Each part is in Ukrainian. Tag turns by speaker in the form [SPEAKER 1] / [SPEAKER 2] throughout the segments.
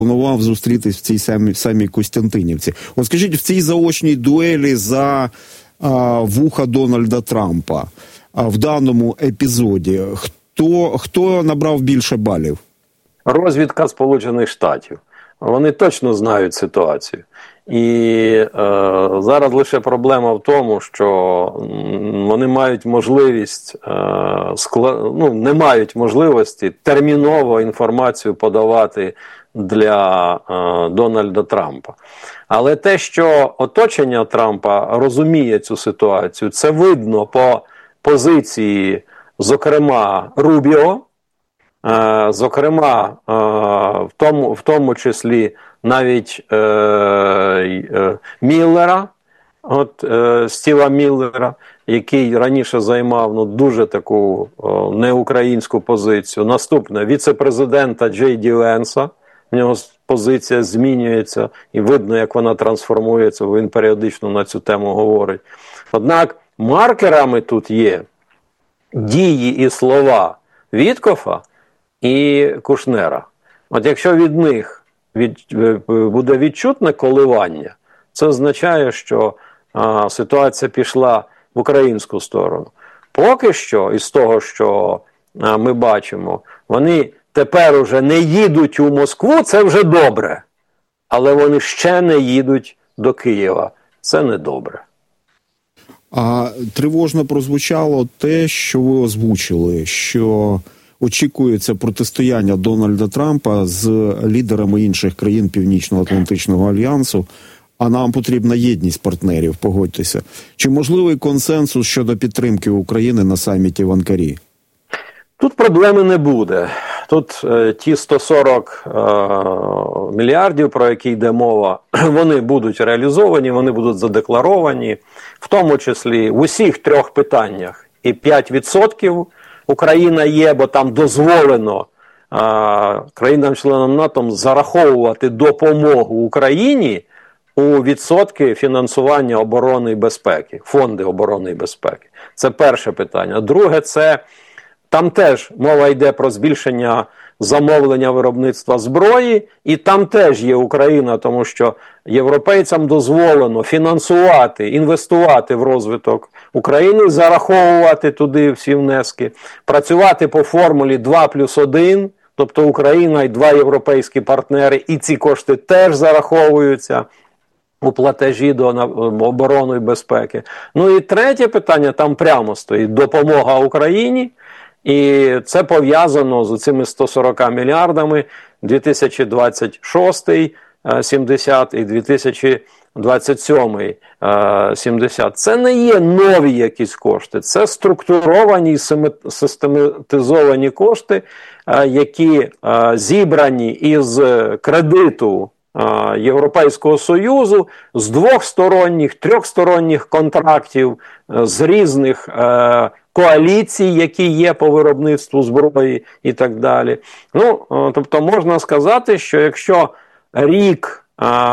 [SPEAKER 1] планував зустрітись в цій самій Костянтинівці. От скажіть, в цій заочній дуелі за вуха Дональда Трампа в даному епізоді хто набрав більше балів?
[SPEAKER 2] Розвідка Сполучених Штатів. Вони точно знають ситуацію. І зараз лише проблема в тому, що вони мають можливість, не мають можливості терміново інформацію подавати для Дональда Трампа. Але те, що оточення Трампа розуміє цю ситуацію, це видно по позиції, зокрема, Рубіо, зокрема, в тому числі навіть Міллера, Стіва Міллера, який раніше займав дуже таку неукраїнську позицію. Наступне, віце-президента Джей Ді Венса, в нього позиція змінюється, і видно, як вона трансформується, він періодично на цю тему говорить. Однак маркерами тут є дії і слова Віткофа і Кушнера. От якщо від них буде відчутне коливання, це означає, що ситуація пішла в українську сторону. Поки що, із того, що ми бачимо, вони тепер уже не їдуть у Москву, це вже добре. Але вони ще не їдуть до Києва. Це не добре.
[SPEAKER 1] А тривожно прозвучало те, що ви озвучили, що очікується протистояння Дональда Трампа з лідерами інших країн Північно-Атлантичного альянсу, а нам потрібна єдність партнерів, погодьтеся. Чи можливий консенсус щодо підтримки України на саміті в Анкарі?
[SPEAKER 2] Тут проблеми не буде. Тут ті 140 мільярдів, про які йде мова, вони будуть реалізовані, вони будуть задекларовані, в тому числі в усіх трьох питаннях. І 5% Україна є, бо там дозволено країнам-членам НАТО зараховувати допомогу Україні у відсотки фінансування оборони і безпеки, фонди оборони і безпеки. Це перше питання. Друге, це там теж мова йде про збільшення замовлення виробництва зброї, і там теж є Україна, тому що європейцям дозволено фінансувати, інвестувати в розвиток України, зараховувати туди всі внески, працювати по формулі 2+1, тобто Україна і два європейські партнери, і ці кошти теж зараховуються у платежі до оборони і безпеки. Ну і третє питання, там прямо стоїть допомога Україні, і це пов'язано з цими 140 мільярдами 2026 70 і 2027 70. Це не є нові якісь кошти, це структуровані і систематизовані кошти, які зібрані із кредиту Європейського Союзу, з двохсторонніх, трьохсторонніх контрактів, з різних коаліцій, які є по виробництву зброї і так далі. Ну, тобто можна сказати, що якщо рік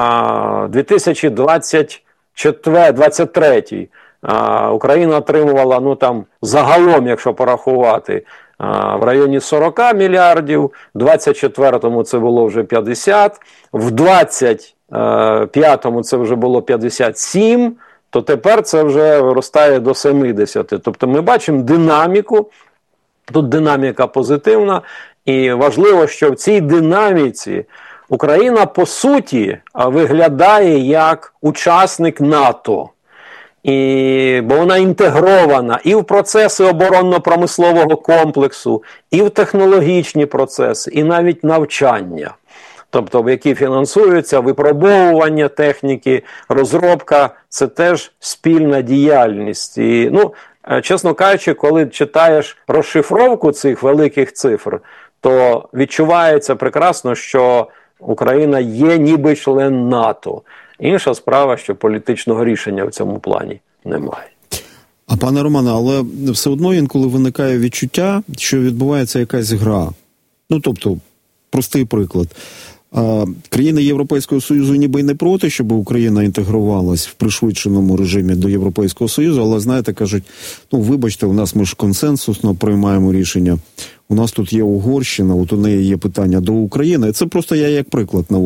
[SPEAKER 2] 2023 Україна отримувала, ну там загалом, якщо порахувати, в районі 40 мільярдів, в 24-му це було вже 50, в 25-му це вже було 57, то тепер це вже виростає до 70. Тобто ми бачимо динаміку, тут динаміка позитивна, і важливо, що в цій динаміці Україна, по суті, виглядає як учасник НАТО. Бо вона інтегрована і в процеси оборонно-промислового комплексу, і в технологічні процеси, і навіть навчання. Тобто, в які фінансуються випробовування техніки, розробка – це теж спільна діяльність. І, ну, чесно кажучи, коли читаєш розшифровку цих великих цифр, то відчувається прекрасно, що Україна є ніби член НАТО. Інша справа, що політичного рішення в цьому плані немає.
[SPEAKER 1] А пане Романе, але все одно інколи виникає відчуття, що відбувається якась гра. Ну, тобто, простий приклад. Країни Європейського Союзу ніби й не проти, щоб Україна інтегрувалась в пришвидшеному режимі до Європейського Союзу, але, знаєте, кажуть, вибачте, у нас ми ж консенсусно приймаємо рішення. У нас тут є Угорщина, от у неї є питання до України. Це просто я як приклад наводжу.